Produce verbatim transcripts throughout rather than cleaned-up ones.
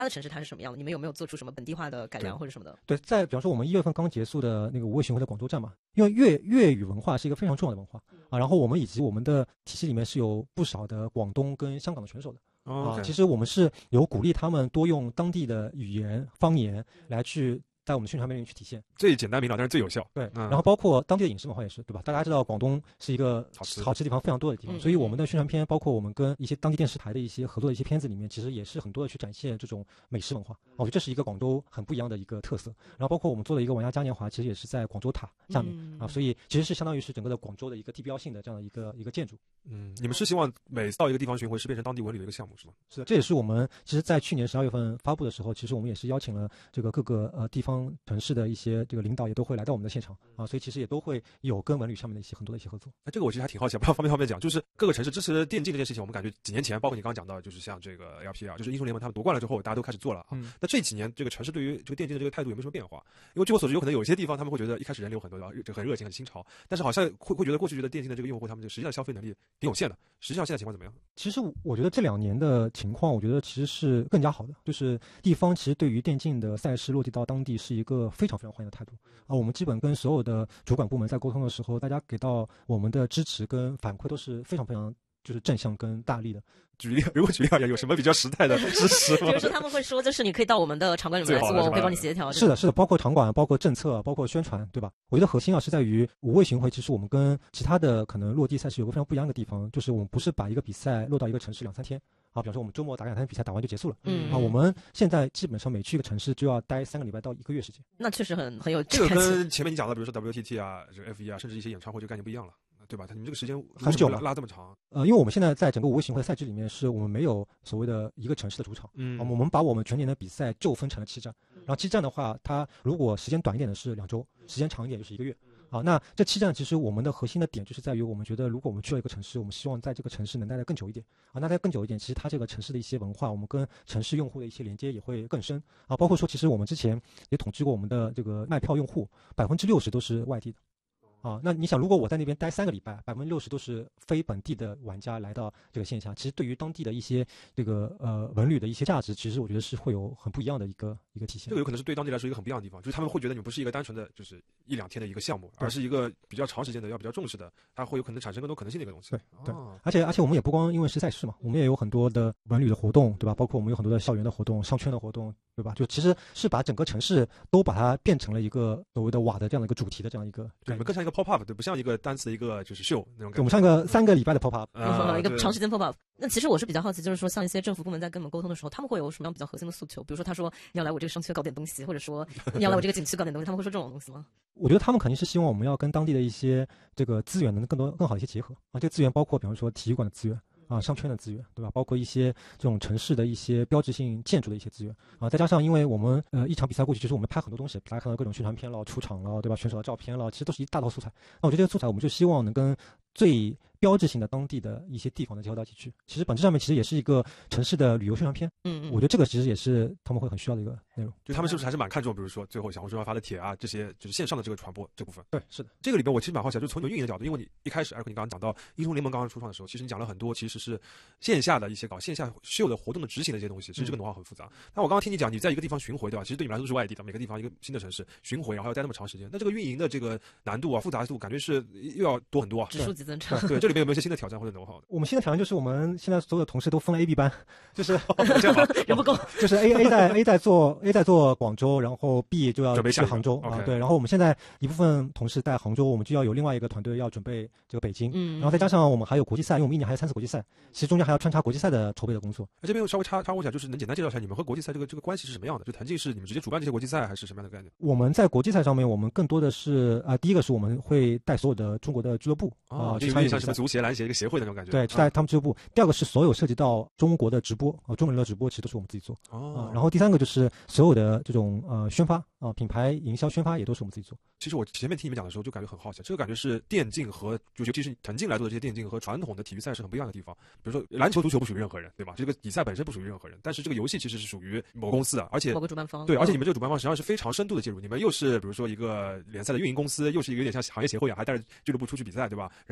它的城市它是什么样的？你们有没有做出什么本地化的改良或者什么的？ 对，在比方说我们一月份刚结束的那个五位巡回的广州站嘛，因为粤粤语文化是一个非常重要的文化啊，然后我们以及我们的体系里面是有不少的广东跟香港的选手的。 哦、 啊， okay. 其实我们是有鼓励他们多用当地的语言方言来去在我们宣传片里去体现， 最简单明了，但是最有效。 对， 嗯、 然后包括当地的饮食文化也是，对吧？大家知道广东是一个好吃好吃的地方非常多的地方， 嗯、 所以我们的宣传片，包括我们跟一些当地电视台的一些合作的一些片子里面，其实也是很多的去展现这种美食文化。我觉得这是一个广州很不一样的一个特色。然后包括我们做的一个玩家嘉年华，其实也是在广州塔下面、 嗯、 啊，所以其实是相当于是整个的广州的一个地标性的这样的一个一个建筑。 嗯，你们是希望每到一个地方巡回是变成当地文旅的一个项目是吗？ 是的，这也是我们其实在去年十二月份发布的时候，其实我们也是邀请了这个各个呃地方城市的一些这个领导也都会来到我们的现场啊，所以其实也都会有跟文旅上面的一些很多的一些合作。 哎，这个我其实还挺好奇，不知道方便方便讲，就是各个城市支持电竞这件事情，我们感觉几年前，包括你刚刚讲到，就是像这个 L P L， 就是英雄联盟他们夺冠了之后，大家都开始做了啊。 嗯、 那这几年这个城市对于这个电竞的这个态度有没有什么变化？因为据我所知，有可能有些地方他们会觉得一开始人流很多，然后就很热情、很新潮，但是好像会会觉得过去觉得电竞的这个用户他们就实际上消费能力挺有限的。实际上现在情况怎么样？ 其实我觉得这两年的情况，我觉得其实是更加好的，就是地方其实对于电竞的赛事落地到当地是一个非常非常欢迎的态度啊。我们基本跟所有的主管部门在沟通的时候，大家给到我们的支持跟反馈都是非常非常就是正向跟大力的。 举例，如果举例而言，有什么比较实在的支持吗？ 比如说他们会说，就是你可以到我们的场馆里面来做，我可以帮你协调。 是的，是的，包括场馆，包括政策，包括宣传，对吧？我觉得核心啊是在于五位巡回，其实我们跟其他的可能落地赛事有个非常不一样的地方，就是我们不是把一个比赛落到一个城市两三天啊，比方说我们周末打两三天比赛，打完就结束了。 嗯啊，我们现在基本上每去一个城市就要待三个礼拜到一个月时间。 那确实很很有这个跟前面你讲的，比如说 W T T 啊、这个 F 一 啊，甚至一些演唱会，这个概念不一样了。对吧？你们这个时间很久了， 拉这么长。 呃，因为我们现在在整个五位巡回的赛制里面，是我们没有所谓的一个城市的主场， 嗯， 啊，我们把我们全年的比赛就分成了七站，然后七站的话，它如果时间短一点的是两周，时间长一点就是一个月。啊，那这七站其实我们的核心的点就是在于，我们觉得如果我们去了一个城市，我们希望在这个城市能待得更久一点啊。那待更久一点，其实它这个城市的一些文化，我们跟城市用户的一些连接也会更深啊。包括说，其实我们之前也统计过我们的这个卖票用户，百分之六十都是外地的。啊，那你想，如果我在那边待三个礼拜，百分之六十都是非本地的玩家来到这个线下，其实对于当地的一些这个呃文旅的一些价值，其实我觉得是会有很不一样的一个一个体现。 这个有可能是对当地来说一个很不一样的地方，就是他们会觉得你不是一个单纯的就是一两天的一个项目，而是一个比较长时间的、要比较重视的，它会有可能产生更多可能性的一个东西。 对对， 哦、 而且而且我们也不光因为是赛事嘛，我们也有很多的文旅的活动，对吧？包括我们有很多的校园的活动、商圈的活动，对吧？就其实是把整个城市都把它变成了一个所谓的瓦的这样的一个主题的这样一个， 对，你们更像一个 pop up， 对，不像一个单词的一个就是秀那种感觉。 我们像一个三个礼拜的 pop up，、 啊、 一个长时间 pop up。那其实我是比较好奇，就是说像一些政府部门在跟我们沟通的时候，他们会有什么样比较核心的诉求？比如说他说你要来我这个商圈搞点东西，或者说你要来我这个景区搞点东西，他们会说这种东西吗？ 我觉得他们肯定是希望我们要跟当地的一些这个资源能更多更好的一些结合啊。这个资源包括比方说体育馆的资源。啊，商圈的资源，对吧？包括一些这种城市的一些标志性建筑的一些资源啊，再加上因为我们呃一场比赛过去，其实我们拍很多东西，大家看到各种宣传片了、出场了，对吧？选手的照片了，其实都是一大套素材。那我觉得这些素材，我们就希望能跟最标志性的当地的一些地方的结合到一起去。其实本质上面其实也是一个城市的旅游宣传片。 嗯嗯。 我觉得这个其实也是他们会很需要的一个内容。 就他们是不是还是蛮看重，比如说最后小红书上发的帖啊，这些就是线上的这个传播这部分。 对，是的。 这个里边我其实蛮好奇的，就是从你们运营的角度，因为你一开始艾克你刚刚讲到英雄联盟刚刚初创的时候，其实你讲了很多其实是线下的一些搞线下秀的活动的执行的一些东西，其实这个 know how 很复杂。那、嗯、我刚刚听你讲，你在一个地方巡回，对吧？其实对你们来说都是外地的，每个地方一个新的城市巡回，然后要待那么长时间，那这个运营的这个难度啊、复杂度，感觉是又要多很多啊， 指数级增长。 对，这里面有没有一些新的挑战或者 know how 的？ 我们新的挑战就是我们现在所有的同事都分了 A B 班，就是这样吧， 人不够， 就是 A A 在 A 在做 A 在做广州，然后 B 就要去杭州啊， okay. 对，然后我们现在一部分同事在杭州，我们就要有另外一个团队要准备这个北京， 嗯， 然后再加上我们还有国际赛，因为我们一年还有三次国际赛，其实中间还要穿插国际赛的筹备的工作。 这边稍微插插问一下，就是能简单介绍一下你们和国际赛这个这个关系是什么样的？就腾讯是你们直接主办这些国际赛，还是什么样的概念？ 我们在国际赛上面，我们更多的是啊、呃，第一个是我们会带所有的中国的俱乐部啊， 就有点像什么足协、篮协一个协会的那种感觉。 对，带他们俱乐部。第二个是所有涉及到中国的直播啊，中文的直播其实都是我们自己做啊。然后第三个就是所有的这种呃宣发啊，品牌营销宣发也都是我们自己做。 其实我前面听你们讲的时候，就感觉很好奇，这个感觉是电竞和就尤其是腾讯来做的这些电竞和传统的体育赛事很不一样的地方。比如说篮球、足球不属于任何人，对吧？这个比赛本身不属于任何人，但是这个游戏其实是属于某公司的，而且某个主办方。 对，而且你们这个主办方实际上是非常深度的介入，你们又是比如说一个联赛的运营公司，又是一个有点像行业协会一样，还带着俱乐部出去比赛，对吧？然后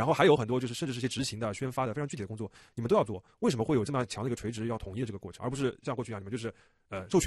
后还有很多就是甚至是一些执行的、宣发的非常具体的工作，你们都要做。为什么会有这么强的一个垂直要统一的这个过程，而不是像过去一样你们就是呃授权